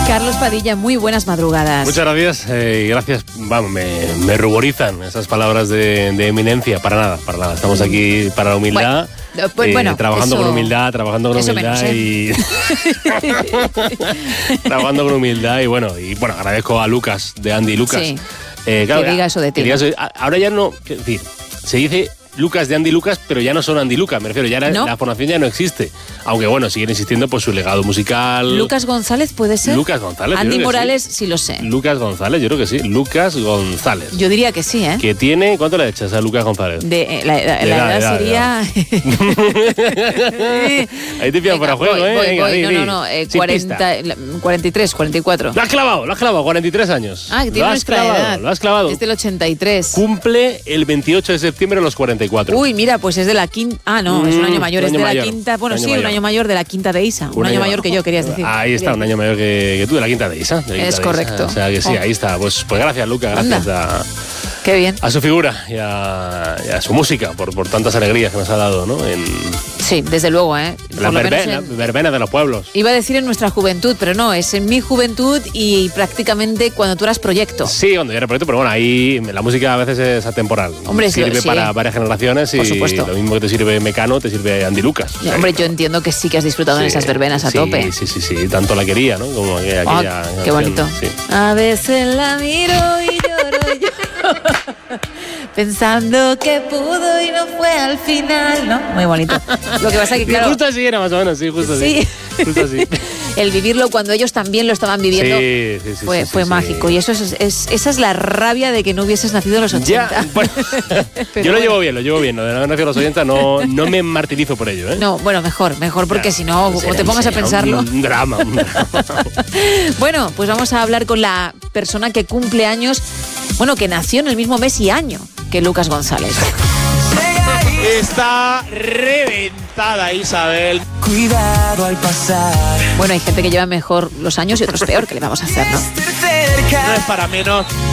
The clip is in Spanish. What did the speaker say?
Carlos Padilla, muy buenas madrugadas. Muchas gracias, gracias. Vamos, me ruborizan esas palabras de eminencia. Para nada. Estamos aquí para la humildad. Bueno, trabajando eso, con humildad menos, y trabajando con humildad y bueno, agradezco a Lucas, de Andy Lucas. Sí, claro, que diga eso de ti. Ahora ya no, es decir, se dice Lucas de Andy Lucas, pero ya no son Andy Lucas, me refiero, ya ¿No? la formación ya no existe. Aunque bueno, siguen existiendo por su legado musical. ¿Lucas González puede ser? Lucas González. Andy Morales, sí lo sé. Lucas González, yo creo que sí. Lucas González. Yo diría que sí, ¿eh? Que tiene, ¿cuánto le echas a Lucas González? La edad sería... Ahí te pillan fuera juego, voy. No, 43, 44. Lo has clavado, 43 años. Ah, que tiene nuestra edad. Lo has clavado. Es del 83. Cumple el 28 de septiembre los 44. Uy, mira, pues es de la quinta... Ah, no, es un año mayor, es de la quinta... Bueno, sí, un año mayor de la quinta de Isa. Un año mayor que yo, querías decir. Ahí está, un año mayor que tú, de la quinta de Isa. Es correcto. O sea que sí, ahí está. Pues gracias, Lucas, gracias Qué bien. a su figura y a su música por tantas alegrías que nos ha dado, ¿no? Sí, desde luego, ¿eh? La verbena de los pueblos. Iba a decir en nuestra juventud, pero no, es en mi juventud y prácticamente cuando tú eras proyecto. Sí, cuando yo era proyecto, pero bueno, ahí la música a veces es atemporal. Hombre, sirve para varias generaciones y por supuesto. Lo mismo que te sirve Mecano, te sirve Andy Lucas. O sea, hombre, yo entiendo que sí que has disfrutado en esas verbenas a tope. Sí, tanto la quería, ¿no? Como aquella qué bonito. Sí. A veces la miro y lloro yo. Pensando que pudo y no fue al final, ¿no? Muy bonito. Lo que pasa es que, claro... Justo así era más o menos, sí, justo así. Justo así. El vivirlo cuando ellos también lo estaban viviendo fue mágico. Sí. Y eso esa es la rabia de que no hubieses nacido en los 80. Ya, bueno, yo lo llevo bien. Lo de no haber nacido en los 80 no me martirizo por ello, ¿eh? No, bueno, mejor, porque si no, como te pongas a pensarlo... Un drama. Bueno, pues vamos a hablar con la persona que cumple años, bueno, que nació en el mismo mes y año que Lucas González. Está reventada Isabel. Cuidado al pasar. Bueno, hay gente que lleva mejor los años y otros peor, ¿qué le vamos a hacer, no? No es para menos.